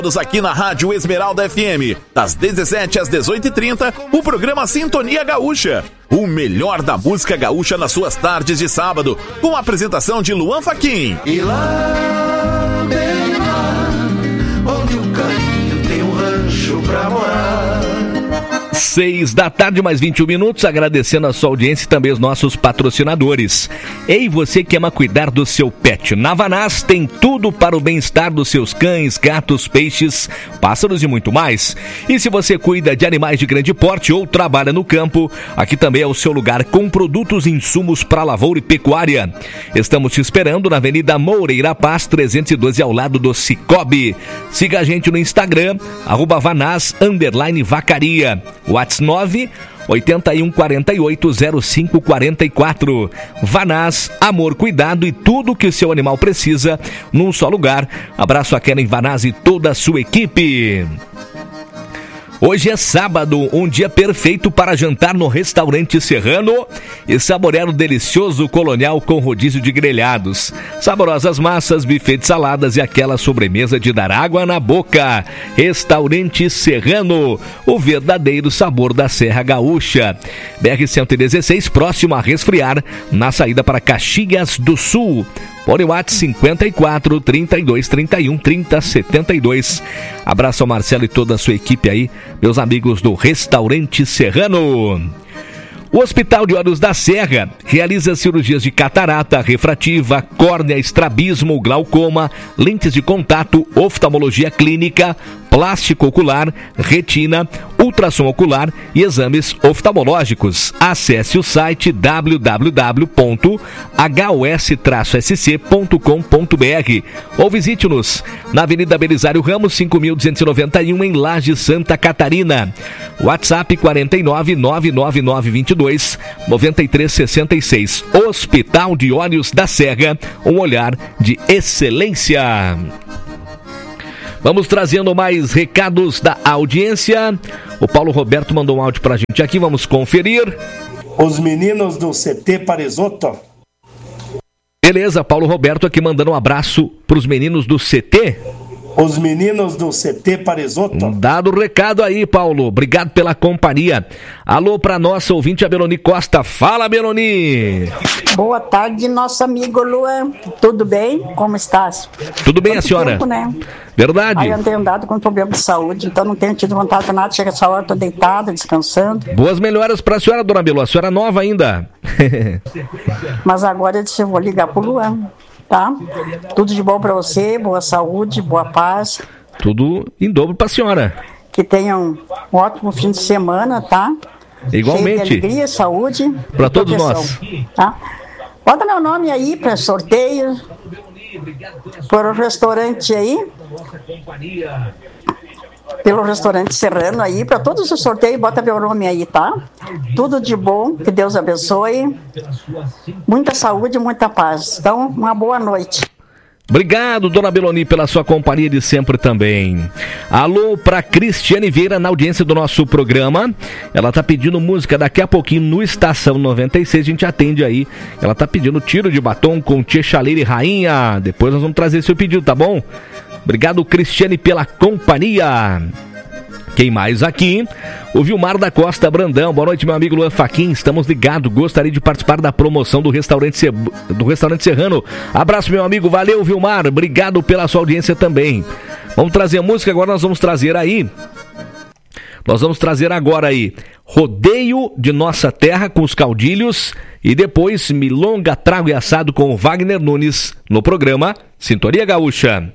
Aqui na Rádio Esmeralda FM, das 17 às 18h30, o programa Sintonia Gaúcha. O melhor da música gaúcha nas suas tardes de sábado, com a apresentação de Luan Fachin. E lá, bem lá, onde o caminho tem um rancho pra morar. 6 da tarde, mais 21 minutos, agradecendo a sua audiência e também os nossos patrocinadores. Ei, você que ama cuidar do seu pet, na Vanaz tem tudo para o bem-estar dos seus cães, gatos, peixes, pássaros e muito mais. E se você cuida de animais de grande porte ou trabalha no campo, aqui também é o seu lugar com produtos e insumos para lavoura e pecuária. Estamos te esperando na Avenida Moreira Paz, 312, ao lado do Cicobi. Siga a gente no Instagram, @vanaz_vacaria. WhatsApp 981480544. Vanaz, amor, cuidado e tudo que o seu animal precisa num só lugar. Abraço a Keren Vanaz e toda a sua equipe. Hoje é sábado, um dia perfeito para jantar no Restaurante Serrano e saborear o delicioso colonial com rodízio de grelhados, saborosas massas, buffet de saladas e aquela sobremesa de dar água na boca. Restaurante Serrano, o verdadeiro sabor da Serra Gaúcha. BR-116, próximo a Resfriar, na saída para Caxias do Sul. Fone WhatsApp 54 32 31 30 72. Abraço ao Marcelo e toda a sua equipe aí, meus amigos do Restaurante Serrano. O Hospital de Olhos da Serra realiza cirurgias de catarata, refrativa, córnea, estrabismo, glaucoma, lentes de contato, oftalmologia clínica, plástico ocular, retina, ultrassom ocular e exames oftalmológicos. Acesse o site www.hos-sc.com.br ou visite-nos na Avenida Belisário Ramos, 5.291, em Laje, Santa Catarina. WhatsApp 49 99922 9366. Hospital de Olhos da Serra, um olhar de excelência. Vamos trazendo mais recados da audiência. O Paulo Roberto mandou um áudio pra gente aqui, vamos conferir. Os meninos do CT Parisotto. Beleza, Paulo Roberto aqui mandando um abraço pros meninos do CT. Os meninos do CT Parisotto. Dado o recado aí, Paulo. Obrigado pela companhia. Alô pra nossa ouvinte, a Beloni Costa. Fala, Beloni! Boa tarde, nosso amigo Luan. Tudo bem? Como estás? Tudo bem, a senhora? Tempo, né? Verdade. Aí eu tenho andado com problema de saúde, então não tenho tido vontade de nada. Chega essa hora, tô deitada, descansando. Boas melhoras pra senhora, dona Belo. A senhora é nova ainda. Mas agora eu disse, eu vou ligar pro Luan. Tá? Tudo de bom pra você, boa saúde, boa paz. Tudo em dobro pra senhora. Que tenha um ótimo fim de semana, tá? Igualmente. Cheio de alegria, saúde. Pra todos nós. Tá? Bota meu nome aí pra sorteio. Por o restaurante aí. Pelo Restaurante Serrano aí, para todos os sorteios, bota meu nome aí, tá? Tudo de bom, que Deus abençoe. Muita saúde, muita paz. Então, uma boa noite. Obrigado, dona Beloni, pela sua companhia de sempre também. Alô para Cristiane Vieira, na audiência do nosso programa. Ela tá pedindo música daqui a pouquinho no Estação 96, a gente atende aí. Ela tá pedindo Tiro de Batom com Tchê Chaleira e Rainha. Depois nós vamos trazer seu pedido, tá bom? Obrigado, Cristiane, pela companhia. Quem mais aqui? O Vilmar da Costa Brandão. Boa noite, meu amigo Luan Fachin. Estamos ligados. Gostaria de participar da promoção do Restaurante Serrano. Abraço, meu amigo. Valeu, Vilmar. Obrigado pela sua audiência também. Vamos trazer a música. Agora nós vamos trazer aí. Nós vamos trazer agora aí Rodeio de Nossa Terra com os Caudilhos e depois Milonga, Trago e Assado com o Wagner Nunes no programa Sintonia Gaúcha.